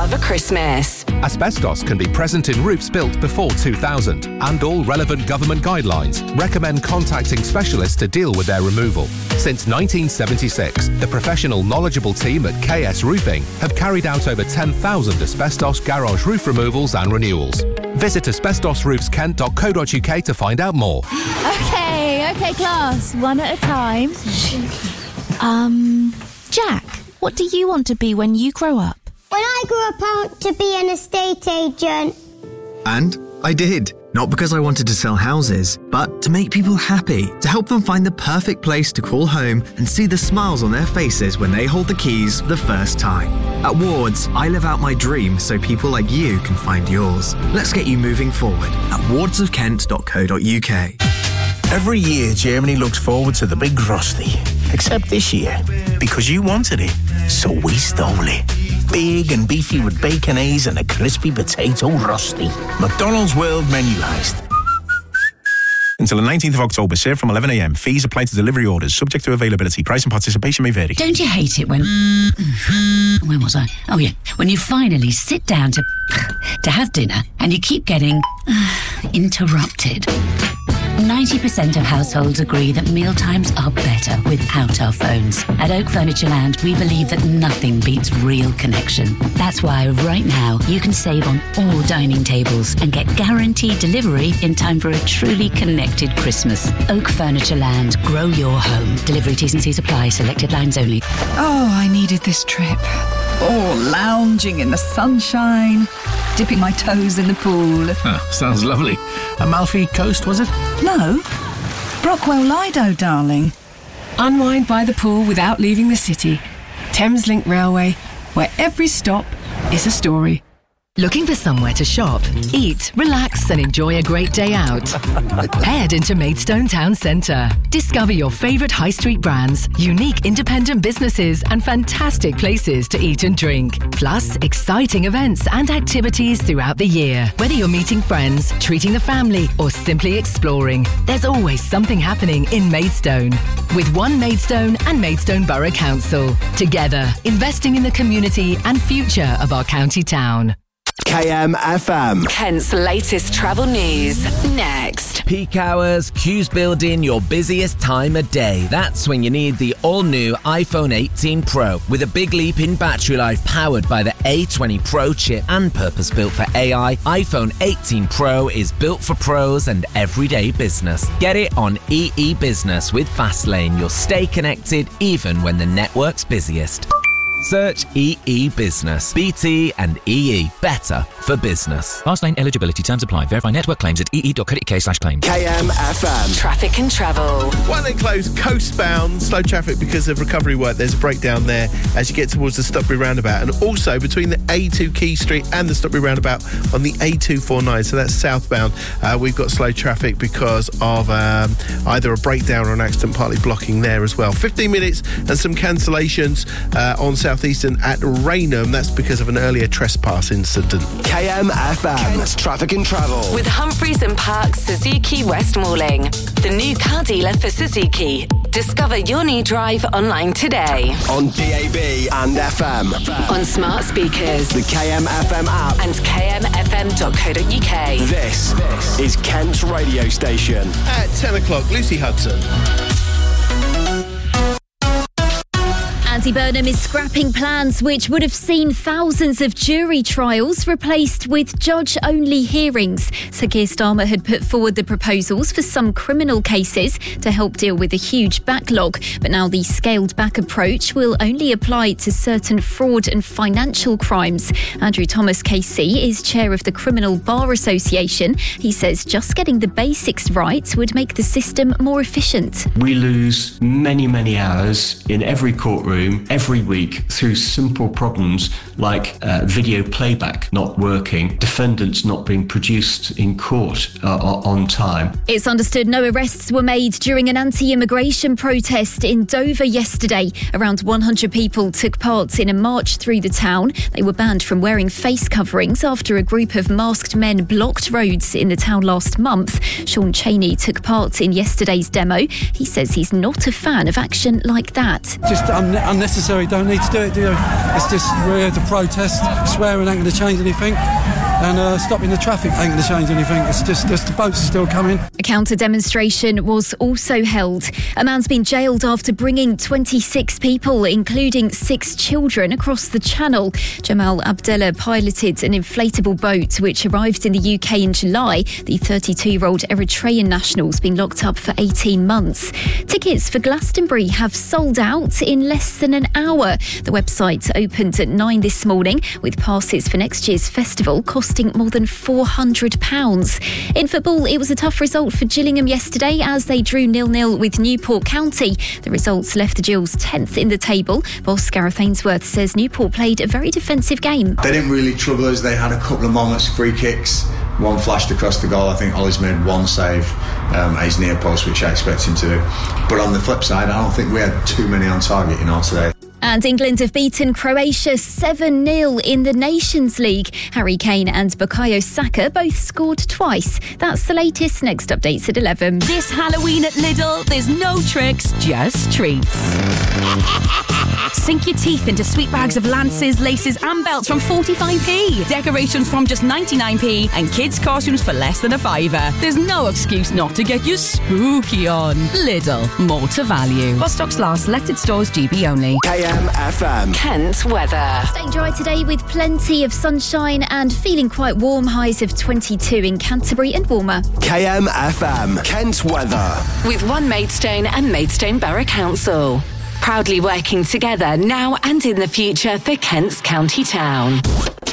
Father Christmas. Asbestos can be present in roofs built before 2000, and all relevant government guidelines recommend contacting specialists to deal with their removal. Since 1976, the professional, knowledgeable team at KS Roofing have carried out over 10,000 asbestos garage roof removals and renewals. Visit asbestosroofskent.co.uk to find out more. Okay, class, one at a time. Jack, what do you want to be when you grow up? When I grew up, I want to be an estate agent. And I did. Not because I wanted to sell houses, but to make people happy, to help them find the perfect place to call home and see the smiles on their faces when they hold the keys for the first time. At Wards, I live out my dream so people like you can find yours. Let's get you moving forward at wardsofkent.co.uk. Every year, Germany looks forward to the big Rösti. Except this year, because you wanted it, so we stole it. Big and beefy with baconaise and a crispy potato Rösti. McDonald's World Menu Heist. Until the 19th of October, served from 11 a.m. Fees apply to delivery orders, subject to availability. Price and participation may vary. Don't you hate it when... Where was I? Oh, yeah. When you finally sit down to have dinner and you keep getting interrupted. 90% of households agree that mealtimes are better without our phones. At Oak Furniture Land, we believe that nothing beats real connection. That's why right now you can save on all dining tables and get guaranteed delivery in time for a truly connected Christmas. Oak Furniture Land. Grow your home. Delivery T's and C's apply. Selected lines only. Oh, I needed this trip. Oh, lounging in the sunshine, dipping my toes in the pool. Sounds lovely. Amalfi Coast, was it? No, Brockwell Lido, darling. Unwind by the pool without leaving the city. Thameslink Railway, where every stop is a story. Looking for somewhere to shop, eat, relax and enjoy a great day out? Head into Maidstone Town Centre. Discover your favourite high street brands, unique independent businesses and fantastic places to eat and drink. Plus, exciting events and activities throughout the year. Whether you're meeting friends, treating the family or simply exploring, there's always something happening in Maidstone. With One Maidstone and Maidstone Borough Council. Together, investing in the community and future of our county town. KMFM. Kent's latest travel news. Next. Peak hours, queues building, your busiest time of day. That's when you need the all-new iPhone 18 Pro. With a big leap in battery life powered by the A20 Pro chip and purpose-built for AI, iPhone 18 Pro is built for pros and everyday business. Get it on EE Business with Fastlane. You'll stay connected even when the network's busiest. Search EE Business. BT and EE. Better for business. Fastlane eligibility terms apply. Verify network claims at ee.co.uk/claims. KMFM. Traffic and travel. Well, they closed coastbound, slow traffic because of recovery work. There's a breakdown there as you get towards the Stockbury roundabout. And also between the A2 Key Street and the Stockbury roundabout on the A249. So that's southbound. We've got slow traffic because of either a breakdown or an accident partly blocking there as well. 15 minutes and some cancellations on Southeastern at Raynham. That's because of an earlier trespass incident. KMFM. Kent's Traffic and Travel. With Humphreys and Parks Suzuki West Malling. The new car dealer for Suzuki. Discover your new drive online today. On DAB and FM. On smart speakers. The KMFM app. And kmfm.co.uk. This is Kent's radio station. At 10 o'clock, Lucy Hudson. Andy Burnham is scrapping plans which would have seen thousands of jury trials replaced with judge-only hearings. Sir Keir Starmer had put forward the proposals for some criminal cases to help deal with a huge backlog. But now the scaled-back approach will only apply to certain fraud and financial crimes. Andrew Thomas KC is chair of the Criminal Bar Association. He says just getting the basics right would make the system more efficient. We lose many, many hours in every courtroom every week through simple problems like video playback not working, defendants not being produced in court on time. It's understood no arrests were made during an anti-immigration protest in Dover yesterday. Around 100 people took part in a march through the town. They were banned from wearing face coverings after a group of masked men blocked roads in the town last month. Sean Cheney took part in yesterday's demo. He says he's not a fan of action like that. Just unnecessary unnecessary. Don't need to do it, do you? It's just we're here to protest. Swearing ain't going to change anything. And stopping the traffic ain't going to change anything. It's just the boats are still coming. A counter-demonstration was also held. A man's been jailed after bringing 26 people, including 6 children, across the Channel. Jamal Abdullah piloted an inflatable boat which arrived in the UK in July. The 32-year-old Eritrean national's been locked up for 18 months. Tickets for Glastonbury have sold out in less than an hour. The website opened at 9 this morning, with passes for next year's festival costing more than £400. In football, it was a tough result for Gillingham yesterday as they drew 0-0 with Newport County. The results left the Gills 10th in the table. Boss Gareth Ainsworth says Newport played a very defensive game. They didn't really trouble us. They had a couple of moments, free kicks. One flashed across the goal. I think Ollie's made one save at his near post, which I expect him to do. But on the flip side, I don't think we had too many on target, today. And England have beaten Croatia 7-0 in the Nations League. Harry Kane and Bukayo Saka both scored twice. That's the latest. Next updates at 11. This Halloween at Lidl, there's no tricks, just treats. Sink your teeth into sweet bags of lances, laces and belts from 45p. Decorations from just 99p and kids' costumes for less than a fiver. There's no excuse not to get your spooky on. Lidl, more to value. While stocks last, selected stores, GB only. KMFM. Kent weather. Staying dry today with plenty of sunshine and feeling quite warm. Highs of 22 in Canterbury and warmer. KMFM. Kent weather. With One Maidstone and Maidstone Borough Council. Proudly working together now and in the future for Kent's county town.